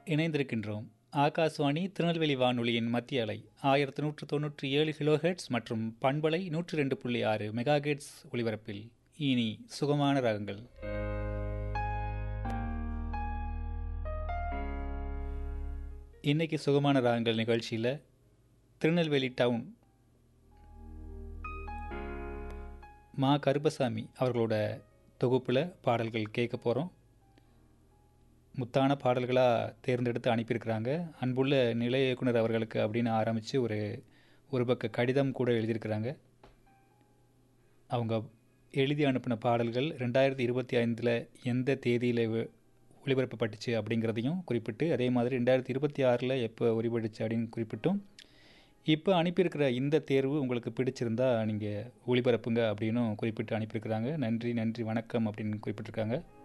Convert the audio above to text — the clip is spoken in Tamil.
இணைந்திருக்கின்றோம். ஆகாஷ்வாணி திருநெல்வேலி வானொலியின் மத்திய அலை 1197 கிலோஹெர்ட்ஸ் மற்றும் பண்பலை 102.6 மெகாஹெர்ட்ஸ் ஒலிபரப்பில் இனி சுகமான ராகங்கள். இன்னைக்கு சுகமான ராகங்கள் நிகழ்ச்சியில் திருநெல்வேலி டவுன் மா கருப்பசாமி அவர்களோட தொகுப்பில் பாடல்கள் கேட்க போகிறோம். முத்தான பாடல்களாக தேர்ந்தெடுத்து அனுப்பியிருக்கிறாங்க. அன்புள்ள நிலைய இயக்குனர் அவர்களுக்கு அப்படின்னு ஆரம்பித்து ஒரு பக்க கடிதம் கூட எழுதியிருக்கிறாங்க. அவங்க எழுதி அனுப்பின பாடல்கள் 2025 எந்த தேதியில் ஒளிபரப்பப்பட்டுச்சு அப்படிங்கிறதையும் குறிப்பிட்டு, அதே மாதிரி 2026 எப்போ ஒளிபரப்புச்சு அப்படின்னு குறிப்பிட்டும், இப்போ அனுப்பியிருக்கிற இந்த தேர்வு உங்களுக்கு பிடிச்சிருந்தா நீங்கள் ஒளிபரப்புங்க அப்படின்னும் குறிப்பிட்டு அனுப்பியிருக்கிறாங்க. நன்றி வணக்கம் அப்படின்னு குறிப்பிட்டிருக்காங்க.